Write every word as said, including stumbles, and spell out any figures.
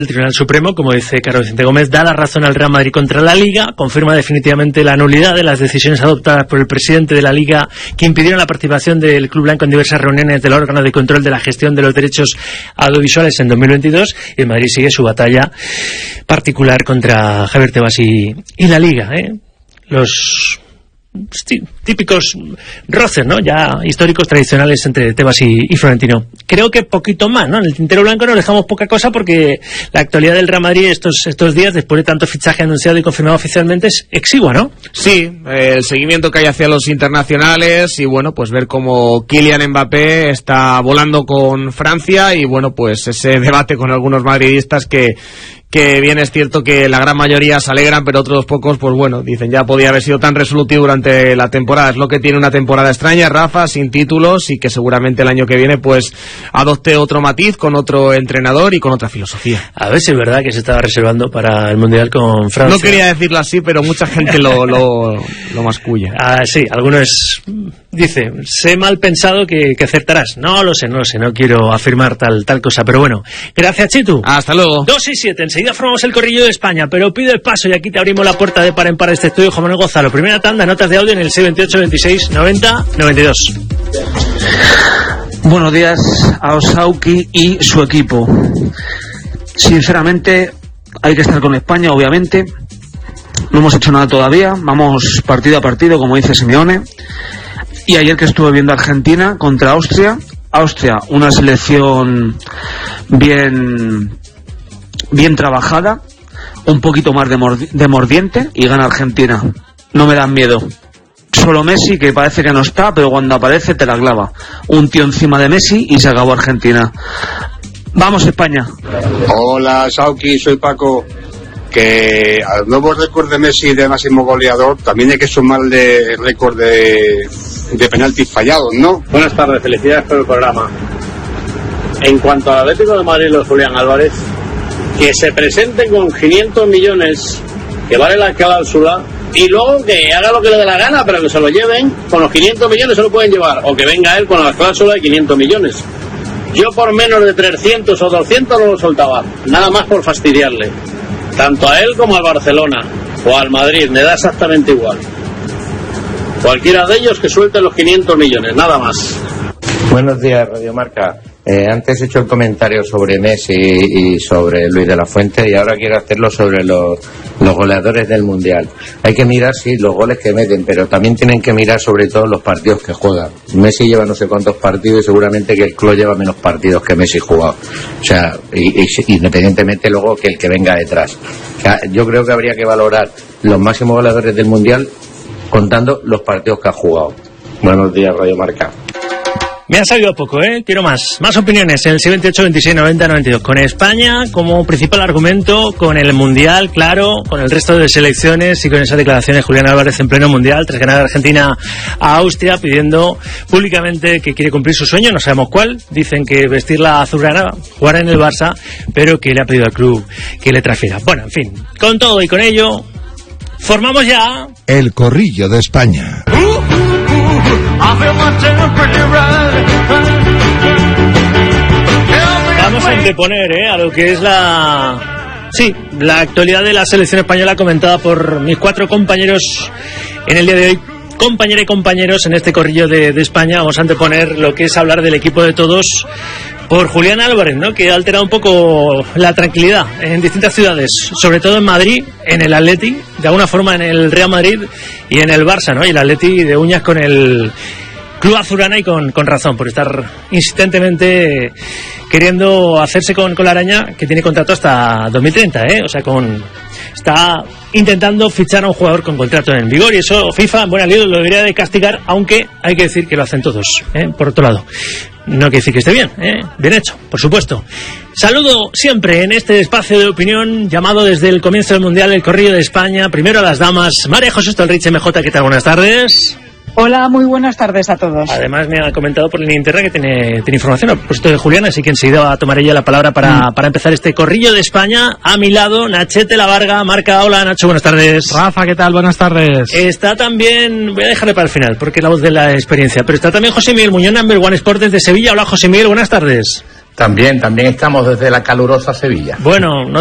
El Tribunal Supremo, como dice Carlos Vicente Gómez, da la razón al Real Madrid contra la Liga, confirma definitivamente la nulidad de las decisiones adoptadas por el presidente de la Liga que impidieron la participación del Club Blanco en diversas reuniones del órgano de control de la gestión de los derechos audiovisuales en dos mil veintidós, y el Madrid sigue su batalla particular contra Javier Tebas y, y la Liga, ¿eh? Los típicos roces, ¿no? Ya históricos, tradicionales entre Tebas y, y Florentino. Creo que poquito más, ¿no? En el tintero blanco nos dejamos poca cosa porque la actualidad del Real Madrid estos estos días, después de tanto fichaje anunciado y confirmado oficialmente, es exigua, ¿no? Sí, eh, el seguimiento que hay hacia los internacionales y, bueno, pues ver cómo Kylian Mbappé está volando con Francia y, bueno, pues ese debate con algunos madridistas que que bien es cierto que la gran mayoría se alegran, pero otros pocos, pues bueno, dicen ya podía haber sido tan resolutivo durante la temporada. Es lo que tiene una temporada extraña, Rafa, sin títulos, y que seguramente el año que viene pues adopte otro matiz con otro entrenador y con otra filosofía. A ver si es verdad que se estaba reservando para el Mundial con Francia. No quería decirlo así, pero mucha gente lo, lo, lo masculla. Ah, sí, algunos dice, sé mal pensado que, que acertarás. No lo sé, no lo sé, no quiero afirmar tal tal cosa, pero bueno. Gracias, Chitu. Hasta luego. dos y siete, enseguida formamos el corrillo de España, pero pido el paso y aquí te abrimos la puerta de par en par de este estudio, Juan Manuel Gonzalo. Primera tanda, notas de audio en el seis veintiocho veintiséis noventa noventa y dos. Buenos días a Osauki y su equipo. Sinceramente, hay que estar con España, obviamente. No hemos hecho nada todavía, vamos partido a partido, como dice Simeone. Y ayer que estuve viendo Argentina contra Austria, Austria, una selección bien bien trabajada, un poquito más de, mordi- de mordiente, y gana Argentina. No me dan miedo. Solo Messi, que parece que no está, pero cuando aparece te la clava. Un tío encima de Messi y se acabó Argentina. Vamos, España. Hola, Sauki, soy Paco. Que al nuevo récord de Messi de máximo goleador también hay que sumarle el récord de, de penaltis fallados, ¿no? Buenas tardes, felicidades por el programa. En cuanto al Atlético de Madrid, los Julián Álvarez, que se presenten con quinientos millones, que vale la cláusula, y luego que haga lo que le dé la gana, pero que se lo lleven, con los quinientos millones se lo pueden llevar, o que venga él con la cláusula de quinientos millones. Yo por menos de trescientos o doscientos no lo soltaba, nada más por fastidiarle, tanto a él como al Barcelona o al Madrid, me da exactamente igual. Cualquiera de ellos que suelte los quinientos millones, nada más. Buenos días, Radio Marca. Eh, antes he hecho el comentario sobre Messi y sobre Luis de la Fuente, y ahora quiero hacerlo sobre los, los goleadores del Mundial. Hay que mirar, sí, los goles que meten, pero también tienen que mirar sobre todo los partidos que juegan. Messi lleva no sé cuántos partidos y seguramente que el club lleva menos partidos que Messi jugado. O sea, y, y, independientemente luego que el que venga detrás. O sea, yo creo que habría que valorar los máximos goleadores del Mundial contando los partidos que ha jugado. Buenos días, Radio Marca. Me ha salido poco, ¿eh? Quiero más. Más opiniones en el seis veintiocho veintiséis noventa noventa y dos. Con España como principal argumento, con el Mundial, claro, con el resto de selecciones y con esas declaraciones de Julián Álvarez en pleno Mundial, tras ganar Argentina a Austria, pidiendo públicamente que quiere cumplir su sueño, no sabemos cuál. Dicen que vestir la azulgrana, jugar en el Barça, pero que le ha pedido al club que le transfiera. Bueno, en fin, con todo y con ello, formamos ya el corrillo de España. Vamos a anteponer ¿eh? a lo que es la sí, la actualidad de la selección española, comentada por mis cuatro compañeros en el día de hoy. Compañera y compañeros, en este corrillo de, de España vamos a anteponer lo que es hablar del equipo de todos por Julián Álvarez, ¿no? Que ha alterado un poco la tranquilidad en distintas ciudades, sobre todo en Madrid, en el Atleti, de alguna forma en el Real Madrid y en el Barça, ¿no? Y el Atleti de uñas con el Club Azulgrana, y con, con razón, por estar insistentemente queriendo hacerse con, con la araña, que tiene contrato hasta dos mil treinta, ¿eh? O sea, con está intentando fichar a un jugador con contrato en vigor, y eso FIFA, buena lío, lo debería de castigar, aunque hay que decir que lo hacen todos, ¿eh? Por otro lado. No quiere decir que esté bien, ¿eh? Bien hecho, por supuesto. Saludo siempre en este espacio de opinión llamado desde el comienzo del Mundial el Corrillo de España. Primero a las damas. María José Stolrich, M J, ¿qué tal? Buenas tardes. Hola, muy buenas tardes a todos. Además me ha comentado por línea interna que tiene, tiene información a propósito de Julián, así que enseguida va a tomar ella la palabra para, mm. para empezar este Corrillo de España. A mi lado, Nachete La Varga, Marca. Hola, Nacho, buenas tardes. Rafa, ¿qué tal? Buenas tardes. Está también, voy a dejarle para el final, porque es la voz de la experiencia, pero está también José Miguel Muñoz, Number One Sport desde Sevilla. Hola, José Miguel, buenas tardes. También, también estamos desde la calurosa Sevilla. Bueno, no